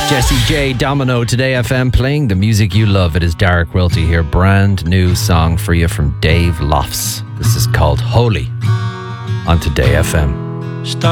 Jesse J, Domino, Today FM, playing the music you love. It is Derek Wilty here. Brand new song for you from Dave Lofts. This is called Holy on Today FM.